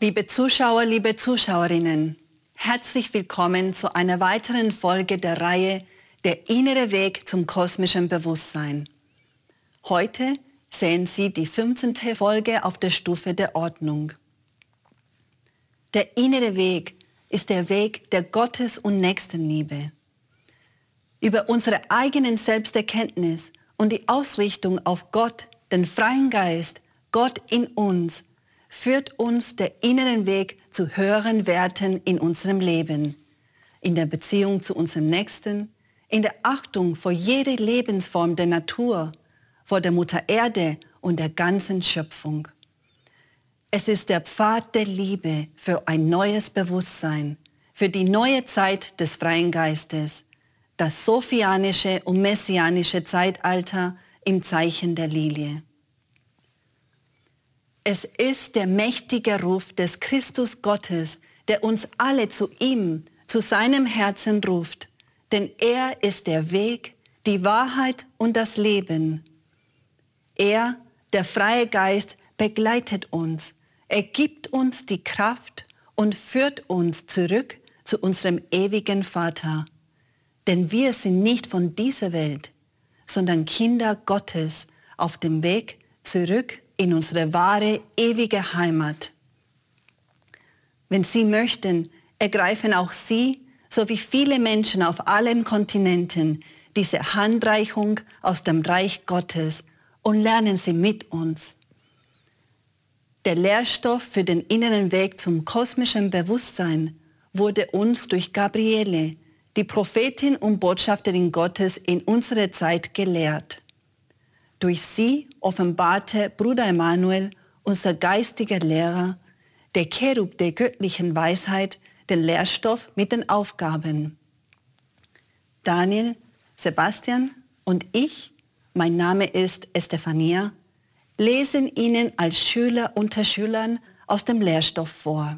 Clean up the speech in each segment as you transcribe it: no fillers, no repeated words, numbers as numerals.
Liebe Zuschauer, liebe Zuschauerinnen, herzlich willkommen zu einer weiteren Folge der Reihe Der innere Weg zum kosmischen Bewusstsein. Heute sehen Sie die 15. Folge auf der Stufe der Ordnung. Der innere Weg ist der Weg der Gottes- und Nächstenliebe. Über unsere eigenen Selbsterkenntnis und die Ausrichtung auf Gott, den freien Geist, Gott in uns, führt uns der inneren Weg zu höheren Werten in unserem Leben, in der Beziehung zu unserem Nächsten, in der Achtung vor jeder Lebensform der Natur, vor der Mutter Erde und der ganzen Schöpfung. Es ist der Pfad der Liebe für ein neues Bewusstsein, für die neue Zeit des freien Geistes, das sophianische und messianische Zeitalter im Zeichen der Lilie. Es ist der mächtige Ruf des Christus Gottes, der uns alle zu ihm, zu seinem Herzen ruft, denn er ist der Weg, die Wahrheit und das Leben. Er, der freie Geist, begleitet uns, er gibt uns die Kraft und führt uns zurück zu unserem ewigen Vater. Denn wir sind nicht von dieser Welt, sondern Kinder Gottes auf dem Weg zurück in unsere wahre, ewige Heimat. Wenn Sie möchten, ergreifen auch Sie, so wie viele Menschen auf allen Kontinenten, diese Handreichung aus dem Reich Gottes und lernen Sie mit uns. Der Lehrstoff für den inneren Weg zum kosmischen Bewusstsein wurde uns durch Gabriele, die Prophetin und Botschafterin Gottes in unserer Zeit, gelehrt. Durch sie offenbarte Bruder Emanuel, unser geistiger Lehrer, der Cherub der göttlichen Weisheit, den Lehrstoff mit den Aufgaben. Daniel, Sebastian und ich, mein Name ist Estefania, lesen Ihnen als Schüler unter Schülern aus dem Lehrstoff vor.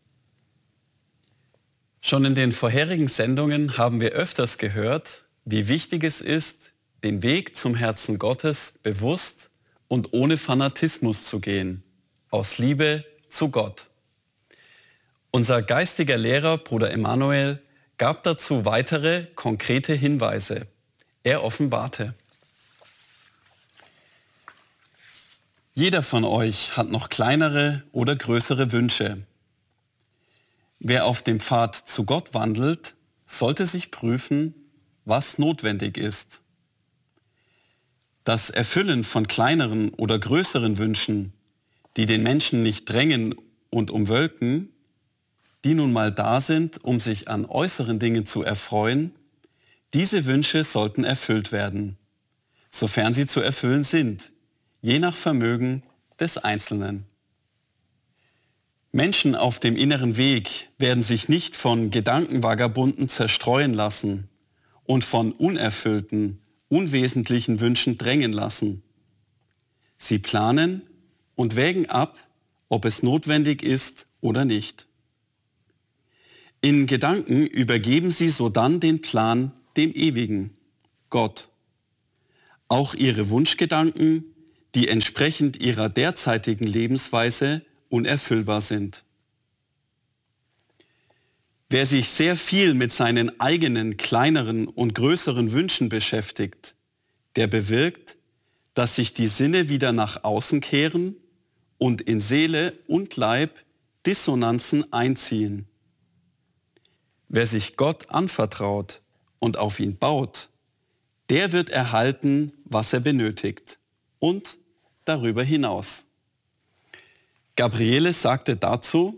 Schon in den vorherigen Sendungen haben wir öfters gehört, wie wichtig es ist, den Weg zum Herzen Gottes bewusst und ohne Fanatismus zu gehen, aus Liebe zu Gott. Unser geistiger Lehrer, Bruder Emanuel, gab dazu weitere konkrete Hinweise. Er offenbarte: Jeder von euch hat noch kleinere oder größere Wünsche. Wer auf dem Pfad zu Gott wandelt, sollte sich prüfen, was notwendig ist. Das Erfüllen von kleineren oder größeren Wünschen, die den Menschen nicht drängen und umwölken, die nun mal da sind, um sich an äußeren Dingen zu erfreuen, diese Wünsche sollten erfüllt werden, sofern sie zu erfüllen sind, je nach Vermögen des Einzelnen. Menschen auf dem inneren Weg werden sich nicht von Gedankenvagabunden zerstreuen lassen und von unerfüllten, unwesentlichen Wünschen drängen lassen. Sie planen und wägen ab, ob es notwendig ist oder nicht. In Gedanken übergeben sie sodann den Plan dem Ewigen, Gott. Auch ihre Wunschgedanken, die entsprechend ihrer derzeitigen Lebensweise unerfüllbar sind. Wer sich sehr viel mit seinen eigenen kleineren und größeren Wünschen beschäftigt, der bewirkt, dass sich die Sinne wieder nach außen kehren und in Seele und Leib Dissonanzen einziehen. Wer sich Gott anvertraut und auf ihn baut, der wird erhalten, was er benötigt und darüber hinaus. Gabriele sagte dazu: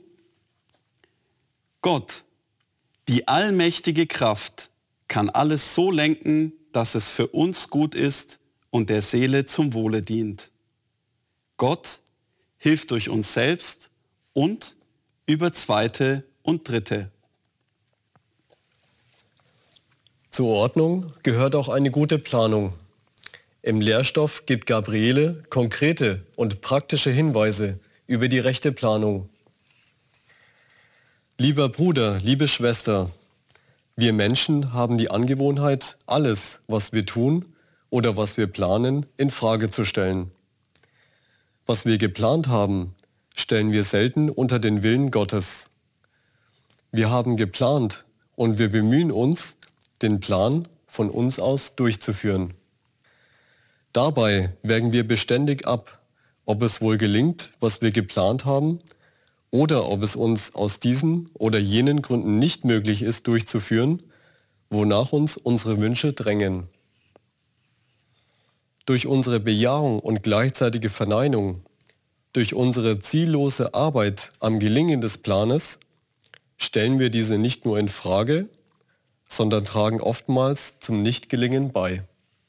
Gott, die allmächtige Kraft, kann alles so lenken, dass es für uns gut ist und der Seele zum Wohle dient. Gott hilft durch uns selbst und über Zweite und Dritte. Zur Ordnung gehört auch eine gute Planung. Im Lehrstoff gibt Gabriele konkrete und praktische Hinweise über die rechte Planung. Lieber Bruder, liebe Schwester, wir Menschen haben die Angewohnheit, alles, was wir tun oder was wir planen, in Frage zu stellen. Was wir geplant haben, stellen wir selten unter den Willen Gottes. Wir haben geplant und wir bemühen uns, den Plan von uns aus durchzuführen. Dabei wägen wir beständig ab, ob es wohl gelingt, was wir geplant haben, oder ob es uns aus diesen oder jenen Gründen nicht möglich ist, durchzuführen, wonach uns unsere Wünsche drängen. Durch unsere Bejahung und gleichzeitige Verneinung, durch unsere ziellose Arbeit am Gelingen des Planes, stellen wir diese nicht nur in Frage, sondern tragen oftmals zum Nichtgelingen bei.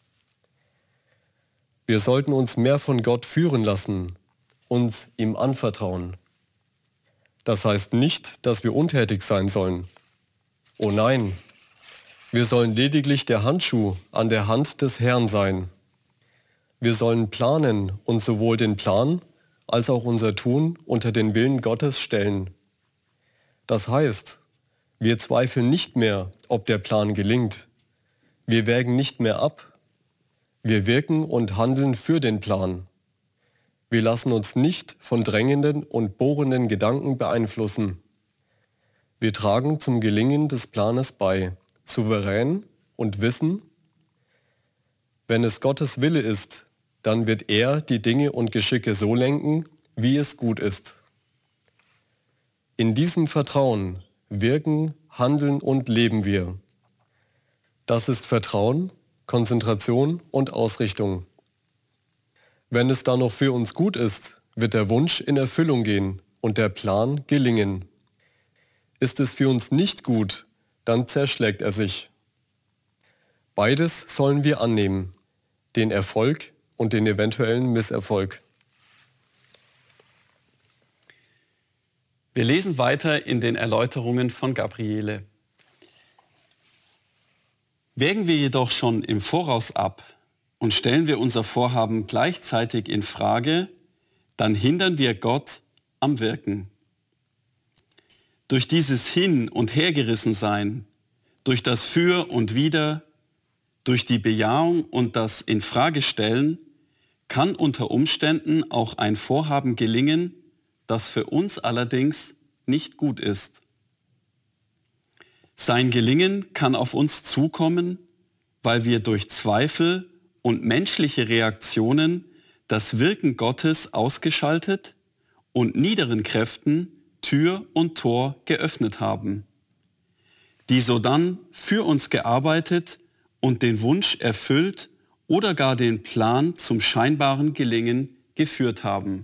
Wir sollten uns mehr von Gott führen lassen, uns ihm anvertrauen. Das heißt nicht, dass wir untätig sein sollen. Oh nein, wir sollen lediglich der Handschuh an der Hand des Herrn sein. Wir sollen planen und sowohl den Plan als auch unser Tun unter den Willen Gottes stellen. Das heißt, wir zweifeln nicht mehr, ob der Plan gelingt. Wir wägen nicht mehr ab. Wir wirken und handeln für den Plan. Wir lassen uns nicht von drängenden und bohrenden Gedanken beeinflussen. Wir tragen zum Gelingen des Planes bei, souverän und wissen, wenn es Gottes Wille ist, dann wird er die Dinge und Geschicke so lenken, wie es gut ist. In diesem Vertrauen wirken, handeln und leben wir. Das ist Vertrauen, Konzentration und Ausrichtung. Wenn es dann noch für uns gut ist, wird der Wunsch in Erfüllung gehen und der Plan gelingen. Ist es für uns nicht gut, dann zerschlägt er sich. Beides sollen wir annehmen, den Erfolg und den eventuellen Misserfolg. Wir lesen weiter in den Erläuterungen von Gabriele. Wägen wir jedoch schon im Voraus ab und stellen wir unser Vorhaben gleichzeitig in Frage, dann hindern wir Gott am Wirken. Durch dieses Hin- und Hergerissensein, durch das Für und Wider, durch die Bejahung und das Infragestellen kann unter Umständen auch ein Vorhaben gelingen, das für uns allerdings nicht gut ist. Sein Gelingen kann auf uns zukommen, weil wir durch Zweifel und menschliche Reaktionen das Wirken Gottes ausgeschaltet und niederen Kräften Tür und Tor geöffnet haben, die sodann für uns gearbeitet und den Wunsch erfüllt oder gar den Plan zum scheinbaren Gelingen geführt haben.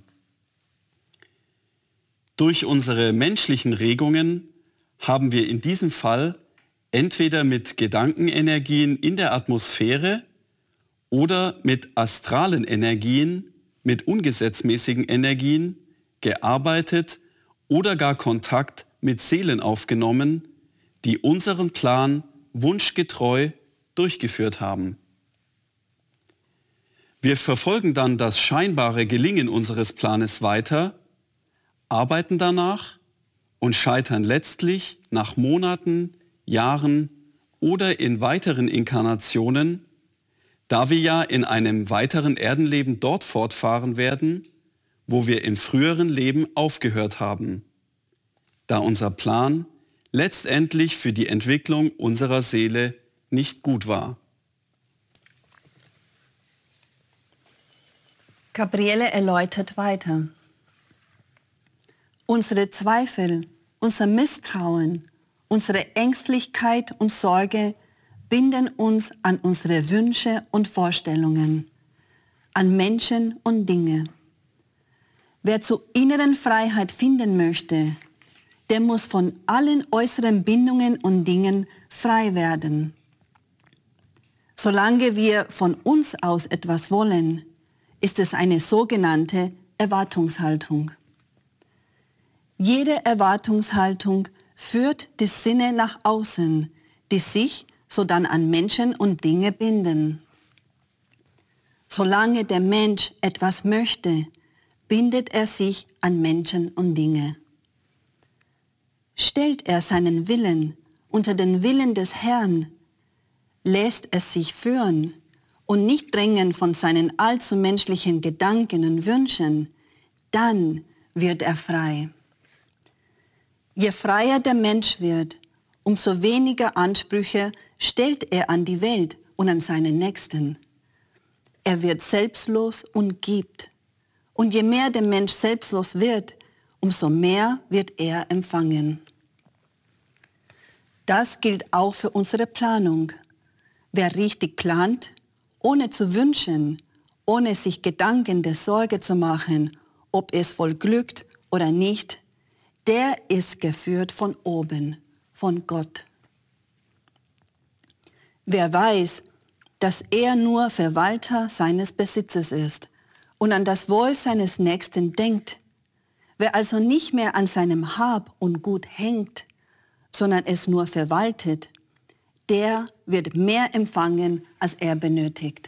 Durch unsere menschlichen Regungen haben wir in diesem Fall entweder mit Gedankenenergien in der Atmosphäre oder mit astralen Energien, mit ungesetzmäßigen Energien gearbeitet oder gar Kontakt mit Seelen aufgenommen, die unseren Plan wunschgetreu durchgeführt haben. Wir verfolgen dann das scheinbare Gelingen unseres Planes weiter, arbeiten danach und scheitern letztlich nach Monaten, Jahren oder in weiteren Inkarnationen, da wir ja in einem weiteren Erdenleben dort fortfahren werden, wo wir im früheren Leben aufgehört haben, da unser Plan letztendlich für die Entwicklung unserer Seele nicht gut war. Gabriele erläutert weiter. Unsere Zweifel, unser Misstrauen, unsere Ängstlichkeit und Sorge binden uns an unsere Wünsche und Vorstellungen, an Menschen und Dinge. Wer zur inneren Freiheit finden möchte, der muss von allen äußeren Bindungen und Dingen frei werden. Solange wir von uns aus etwas wollen, ist es eine sogenannte Erwartungshaltung. Jede Erwartungshaltung führt die Sinne nach außen, die sich sodann an Menschen und Dinge binden. Solange der Mensch etwas möchte, bindet er sich an Menschen und Dinge. Stellt er seinen Willen unter den Willen des Herrn, lässt er sich führen und nicht drängen von seinen allzu menschlichen Gedanken und Wünschen, dann wird er frei. Je freier der Mensch wird, umso weniger Ansprüche stellt er an die Welt und an seinen Nächsten. Er wird selbstlos und gibt. Und je mehr der Mensch selbstlos wird, umso mehr wird er empfangen. Das gilt auch für unsere Planung. Wer richtig plant, ohne zu wünschen, ohne sich Gedanken der Sorge zu machen, ob es wohl glückt oder nicht, der ist geführt von oben, von Gott. Wer weiß, dass er nur Verwalter seines Besitzes ist und an das Wohl seines Nächsten denkt, wer also nicht mehr an seinem Hab und Gut hängt, sondern es nur verwaltet, der wird mehr empfangen, als er benötigt.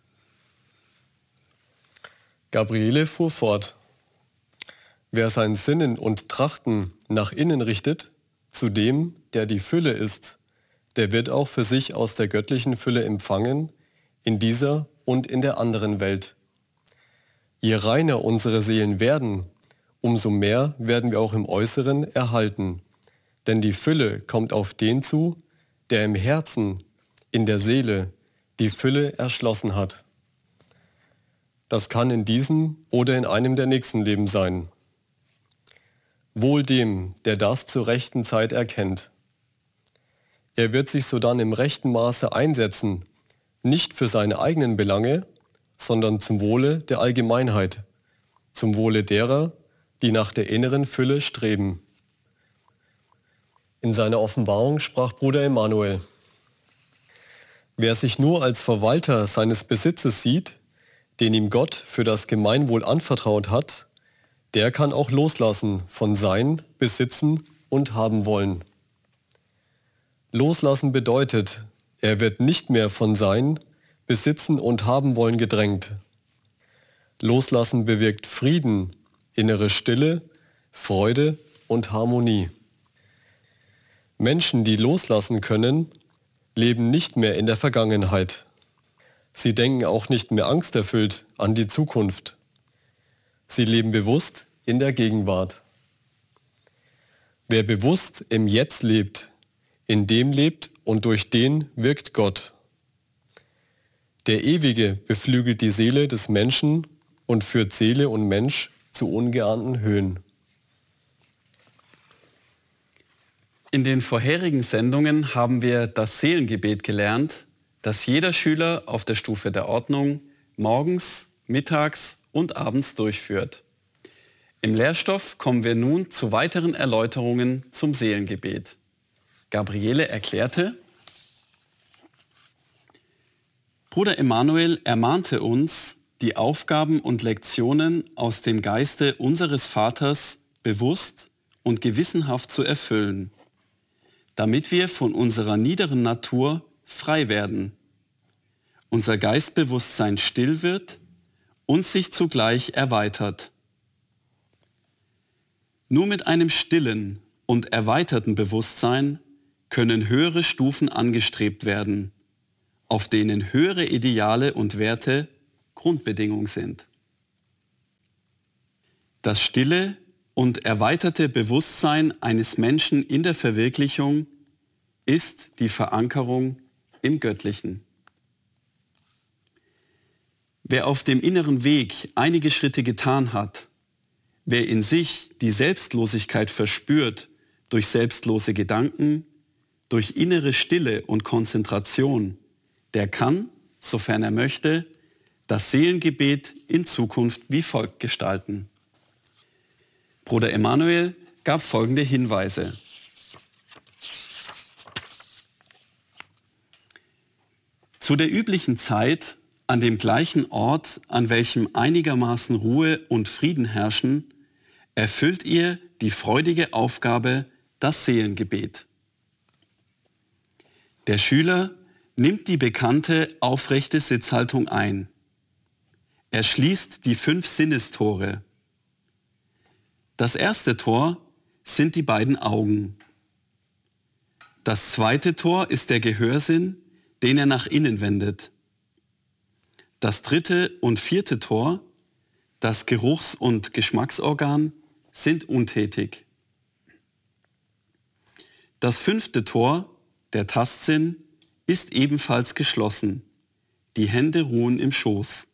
Gabriele fuhr fort. Wer sein Sinnen und Trachten nach innen richtet, zu dem, der die Fülle ist, der wird auch für sich aus der göttlichen Fülle empfangen, in dieser und in der anderen Welt. Je reiner unsere Seelen werden, umso mehr werden wir auch im Äußeren erhalten. Denn die Fülle kommt auf den zu, der im Herzen, in der Seele, die Fülle erschlossen hat. Das kann in diesem oder in einem der nächsten Leben sein. Wohl dem, der das zur rechten Zeit erkennt. Er wird sich sodann im rechten Maße einsetzen, nicht für seine eigenen Belange, sondern zum Wohle der Allgemeinheit, zum Wohle derer, die nach der inneren Fülle streben. In seiner Offenbarung sprach Bruder Emanuel: Wer sich nur als Verwalter seines Besitzes sieht, den ihm Gott für das Gemeinwohl anvertraut hat, der kann auch loslassen von sein, besitzen und haben wollen. Loslassen bedeutet, er wird nicht mehr von sein, besitzen und haben wollen gedrängt. Loslassen bewirkt Frieden, innere Stille, Freude und Harmonie. Menschen, die loslassen können, leben nicht mehr in der Vergangenheit. Sie denken auch nicht mehr angsterfüllt an die Zukunft. Sie leben bewusst in der Gegenwart. Wer bewusst im Jetzt lebt, in dem lebt und durch den wirkt Gott. Der Ewige beflügelt die Seele des Menschen und führt Seele und Mensch zu ungeahnten Höhen. In den vorherigen Sendungen haben wir das Seelengebet gelernt, das jeder Schüler auf der Stufe der Ordnung morgens, mittags und abends durchführt. Im Lehrstoff kommen wir nun zu weiteren Erläuterungen zum Seelengebet. Gabriele erklärte: Bruder Emanuel ermahnte uns, die Aufgaben und Lektionen aus dem Geiste unseres Vaters bewusst und gewissenhaft zu erfüllen, damit wir von unserer niederen Natur frei werden, unser Geistbewusstsein still wird und sich zugleich erweitert. Nur mit einem stillen und erweiterten Bewusstsein können höhere Stufen angestrebt werden, auf denen höhere Ideale und Werte Grundbedingung sind. Das stille und erweiterte Bewusstsein eines Menschen in der Verwirklichung ist die Verankerung im Göttlichen. Wer auf dem inneren Weg einige Schritte getan hat, wer in sich die Selbstlosigkeit verspürt durch selbstlose Gedanken, durch innere Stille und Konzentration, der kann, sofern er möchte, das Seelengebet in Zukunft wie folgt gestalten. Bruder Emanuel gab folgende Hinweise. Zu der üblichen Zeit, an dem gleichen Ort, an welchem einigermaßen Ruhe und Frieden herrschen, erfüllt ihr die freudige Aufgabe, das Seelengebet. Der Schüler nimmt die bekannte aufrechte Sitzhaltung ein. Er schließt die 5 Sinnestore. Das erste Tor sind die beiden Augen. Das zweite Tor ist der Gehörsinn, den er nach innen wendet. Das dritte und vierte Tor, das Geruchs- und Geschmacksorgan, sind untätig. Das 5. Tor, der Tastsinn, ist ebenfalls geschlossen. Die Hände ruhen im Schoß.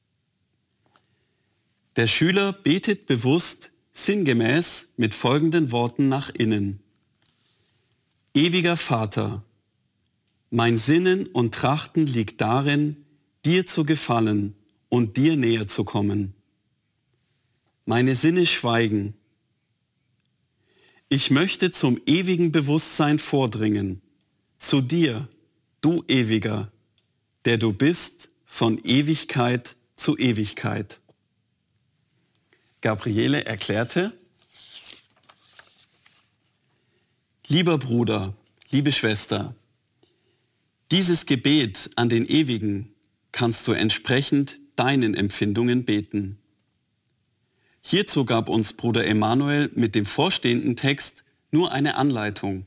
Der Schüler betet bewusst sinngemäß mit folgenden Worten nach innen. Ewiger Vater, mein Sinnen und Trachten liegt darin, dir zu gefallen und dir näher zu kommen. Meine Sinne schweigen. Ich möchte zum ewigen Bewusstsein vordringen, zu dir, du Ewiger, der du bist von Ewigkeit zu Ewigkeit. Gabriele erklärte: Lieber Bruder, liebe Schwester, dieses Gebet an den Ewigen kannst du entsprechend deinen Empfindungen beten. Hierzu gab uns Bruder Emanuel mit dem vorstehenden Text nur eine Anleitung.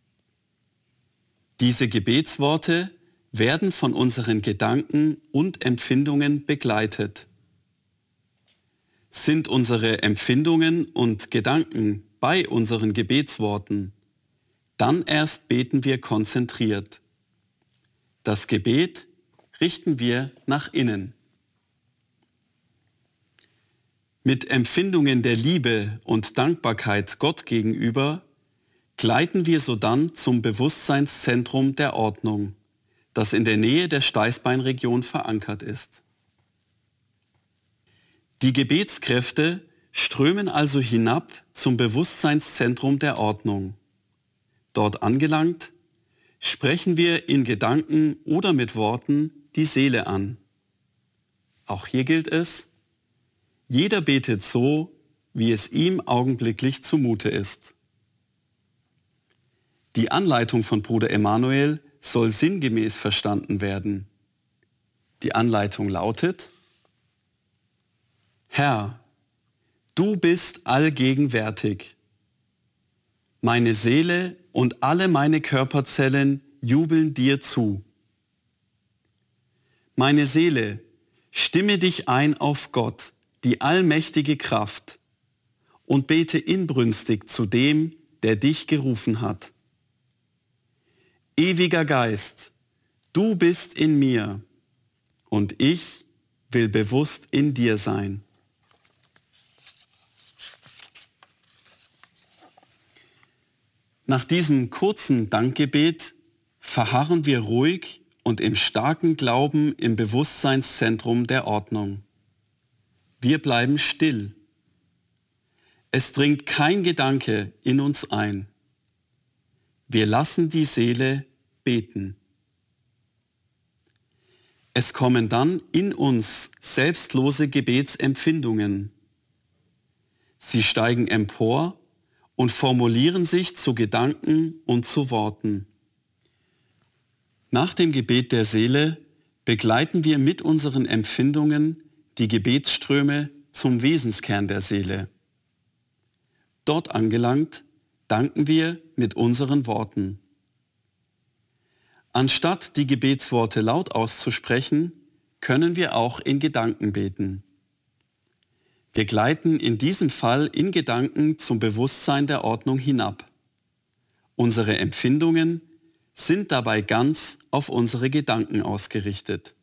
Diese Gebetsworte werden von unseren Gedanken und Empfindungen begleitet. Sind unsere Empfindungen und Gedanken bei unseren Gebetsworten, dann erst beten wir konzentriert. Das Gebet richten wir nach innen. Mit Empfindungen der Liebe und Dankbarkeit Gott gegenüber gleiten wir sodann zum Bewusstseinszentrum der Ordnung, das in der Nähe der Steißbeinregion verankert ist. Die Gebetskräfte strömen also hinab zum Bewusstseinszentrum der Ordnung. Dort angelangt, sprechen wir in Gedanken oder mit Worten die Seele an. Auch hier gilt es: Jeder betet so, wie es ihm augenblicklich zumute ist. Die Anleitung von Bruder Emanuel soll sinngemäß verstanden werden. Die Anleitung lautet: Herr, du bist allgegenwärtig. Meine Seele und alle meine Körperzellen jubeln dir zu. Meine Seele, stimme dich ein auf Gott, die allmächtige Kraft, und bete inbrünstig zu dem, der dich gerufen hat. Ewiger Geist, du bist in mir und ich will bewusst in dir sein. Nach diesem kurzen Dankgebet verharren wir ruhig und im starken Glauben im Bewusstseinszentrum der Ordnung. Wir bleiben still. Es dringt kein Gedanke in uns ein. Wir lassen die Seele beten. Es kommen dann in uns selbstlose Gebetsempfindungen. Sie steigen empor und formulieren sich zu Gedanken und zu Worten. Nach dem Gebet der Seele begleiten wir mit unseren Empfindungen die Gebetsströme zum Wesenskern der Seele. Dort angelangt, danken wir mit unseren Worten. Anstatt die Gebetsworte laut auszusprechen, können wir auch in Gedanken beten. Wir gleiten in diesem Fall in Gedanken zum Bewusstsein der Ordnung hinab. Unsere Empfindungen sind dabei ganz auf unsere Gedanken ausgerichtet.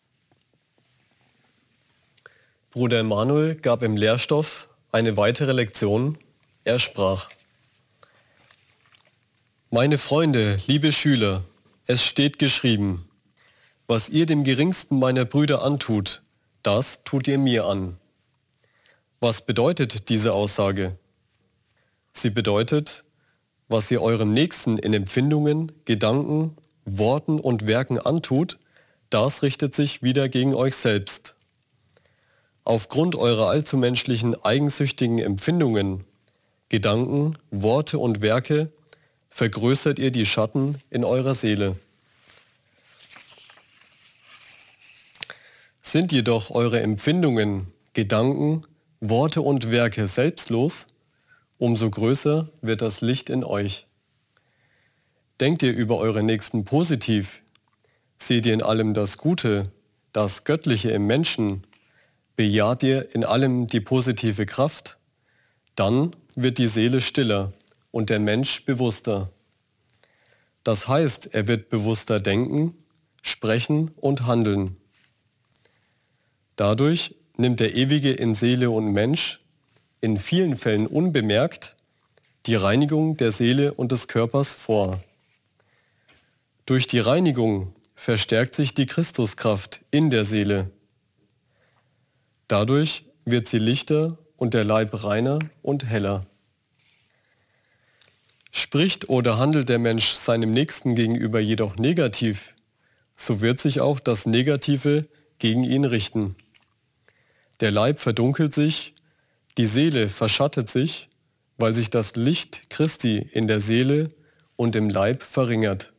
Bruder Emanuel gab im Lehrstoff eine weitere Lektion. Er sprach: Meine Freunde, liebe Schüler, es steht geschrieben, was ihr dem geringsten meiner Brüder antut, das tut ihr mir an. Was bedeutet diese Aussage? Sie bedeutet, was ihr eurem Nächsten in Empfindungen, Gedanken, Worten und Werken antut, das richtet sich wieder gegen euch selbst. Aufgrund eurer allzu menschlichen, eigensüchtigen Empfindungen, Gedanken, Worte und Werke vergrößert ihr die Schatten in eurer Seele. Sind jedoch eure Empfindungen, Gedanken, Worte und Werke selbstlos, umso größer wird das Licht in euch. Denkt ihr über eure Nächsten positiv, seht ihr in allem das Gute, das Göttliche im Menschen, bejaht ihr in allem die positive Kraft, Dann wird die Seele stiller und der Mensch bewusster. Das heißt, er wird bewusster denken, sprechen und handeln. Dadurch nimmt der Ewige in Seele und Mensch, in vielen Fällen unbemerkt, die Reinigung der Seele und des Körpers vor. Durch die Reinigung verstärkt sich die Christuskraft in der Seele. Dadurch wird sie lichter und der Leib reiner und heller. Spricht oder handelt der Mensch seinem Nächsten gegenüber jedoch negativ, so wird sich auch das Negative gegen ihn richten. Der Leib verdunkelt sich, die Seele verschattet sich, weil sich das Licht Christi in der Seele und im Leib verringert.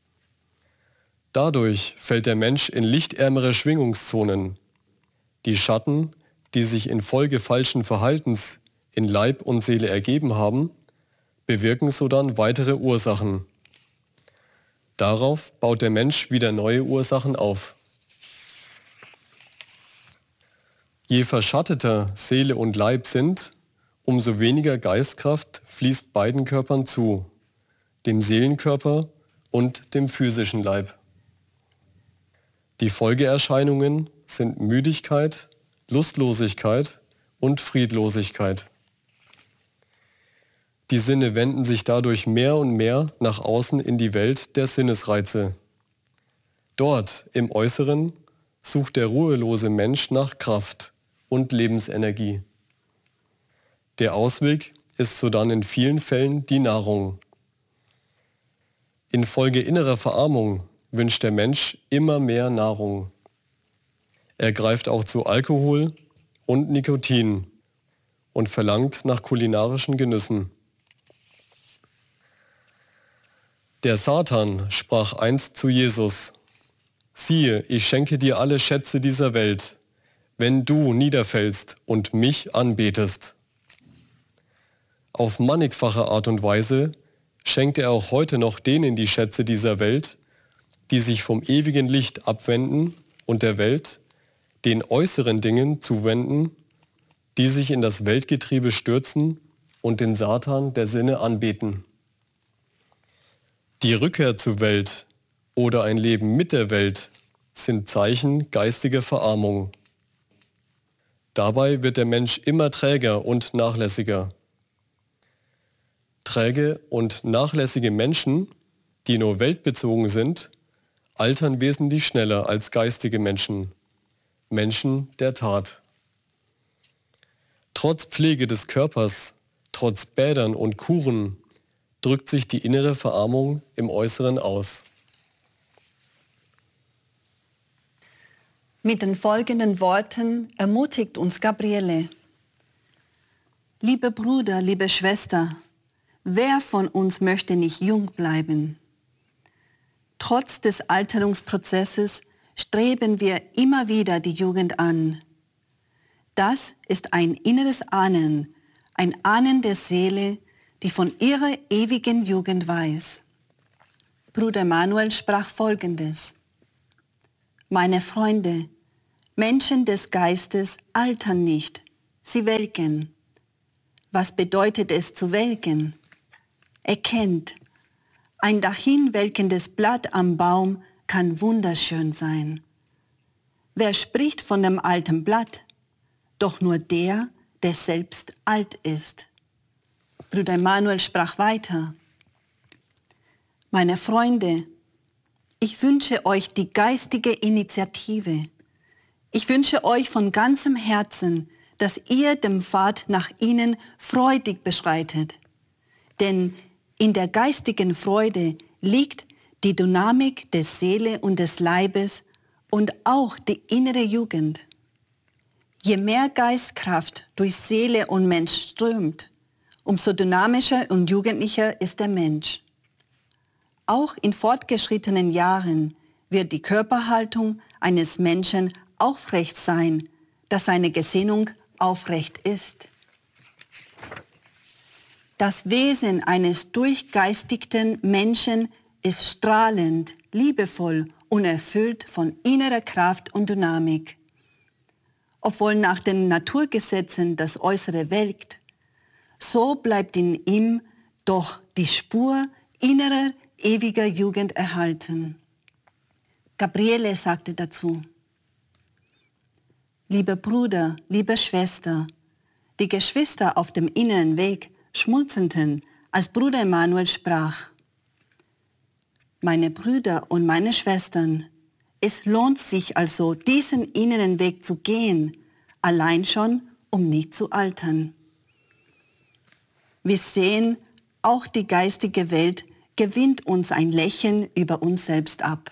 Dadurch fällt der Mensch in lichtärmere Schwingungszonen. Die Schatten, die sich infolge falschen Verhaltens in Leib und Seele ergeben haben, bewirken sodann weitere Ursachen. Darauf baut der Mensch wieder neue Ursachen auf. Je verschatteter Seele und Leib sind, umso weniger Geistkraft fließt beiden Körpern zu, dem Seelenkörper und dem physischen Leib. Die Folgeerscheinungen sind Müdigkeit, Lustlosigkeit und Friedlosigkeit. Die Sinne wenden sich dadurch mehr und mehr nach außen in die Welt der Sinnesreize. Dort, im Äußeren, sucht der ruhelose Mensch nach Kraft und Lebensenergie. Der Ausweg ist sodann in vielen Fällen die Nahrung. Infolge innerer Verarmung wünscht der Mensch immer mehr Nahrung. Er greift auch zu Alkohol und Nikotin und verlangt nach kulinarischen Genüssen. Der Satan sprach einst zu Jesus: Siehe, ich schenke dir alle Schätze dieser Welt, wenn du niederfällst und mich anbetest. Auf mannigfache Art und Weise schenkt er auch heute noch denen die Schätze dieser Welt, die sich vom ewigen Licht abwenden und der Welt, den äußeren Dingen zuwenden, die sich in das Weltgetriebe stürzen und den Satan der Sinne anbeten. Die Rückkehr zur Welt oder ein Leben mit der Welt sind Zeichen geistiger Verarmung. Dabei wird der Mensch immer träger und nachlässiger. Träge und nachlässige Menschen, die nur weltbezogen sind, altern wesentlich schneller als geistige Menschen, Menschen der Tat. Trotz Pflege des Körpers, trotz Bädern und Kuren, drückt sich die innere Verarmung im Äußeren aus. Mit den folgenden Worten ermutigt uns Gabriele: Lieber Bruder, liebe Schwester, wer von uns möchte nicht jung bleiben? Trotz des Alterungsprozesses streben wir immer wieder die Jugend an. Das ist ein inneres Ahnen, ein Ahnen der Seele, die von ihrer ewigen Jugend weiß. Bruder Manuel sprach Folgendes: Meine Freunde, Menschen des Geistes altern nicht, sie welken. Was bedeutet es zu welken? Erkennt, ein dahinwelkendes Blatt am Baum kann wunderschön sein. Wer spricht von dem alten Blatt? Doch nur der, der selbst alt ist. Bruder Manuel sprach weiter: Meine Freunde, ich wünsche euch die geistige Initiative. Ich wünsche euch von ganzem Herzen, dass ihr den Pfad nach innen freudig beschreitet. Denn in der geistigen Freude liegt die Dynamik der Seele und des Leibes und auch die innere Jugend. Je mehr Geistkraft durch Seele und Mensch strömt, umso dynamischer und jugendlicher ist der Mensch. Auch in fortgeschrittenen Jahren wird die Körperhaltung eines Menschen aufrecht sein, dass seine Gesinnung aufrecht ist. Das Wesen eines durchgeistigten Menschen ist strahlend, liebevoll und erfüllt von innerer Kraft und Dynamik. Obwohl nach den Naturgesetzen das Äußere welkt, so bleibt in ihm doch die Spur innerer, ewiger Jugend erhalten. Gabriele sagte dazu: Lieber Bruder, liebe Schwester, die Geschwister auf dem inneren Weg schmunzelten, als Bruder Emanuel sprach: Meine Brüder und meine Schwestern, es lohnt sich also, diesen inneren Weg zu gehen, allein schon, um nicht zu altern. Wir sehen, auch die geistige Welt gewinnt uns ein Lächeln über uns selbst ab.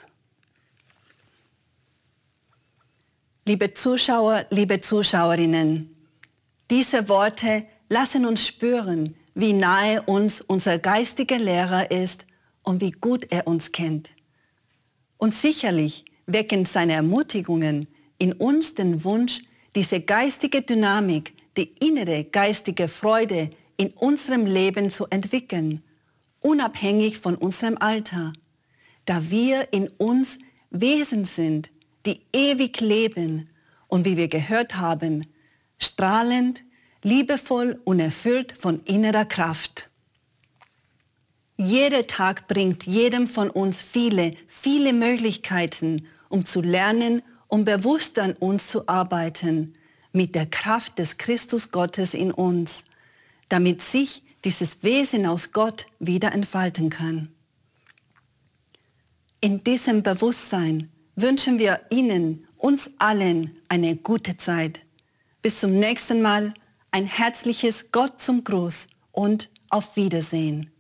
Liebe Zuschauer, liebe Zuschauerinnen, diese Worte lassen uns spüren, wie nahe uns unser geistiger Lehrer ist und wie gut er uns kennt. Und sicherlich wecken seine Ermutigungen in uns den Wunsch, diese geistige Dynamik, die innere geistige Freude in unserem Leben zu entwickeln, unabhängig von unserem Alter, da wir in uns Wesen sind, die ewig leben und, wie wir gehört haben, strahlend, liebevoll und erfüllt von innerer Kraft. Jeder Tag bringt jedem von uns viele, viele Möglichkeiten, um zu lernen und bewusst an uns zu arbeiten, mit der Kraft des Christus Gottes in uns, damit sich dieses Wesen aus Gott wieder entfalten kann. In diesem Bewusstsein wünschen wir Ihnen, uns allen, eine gute Zeit. Bis zum nächsten Mal, ein herzliches Gott zum Gruß und auf Wiedersehen.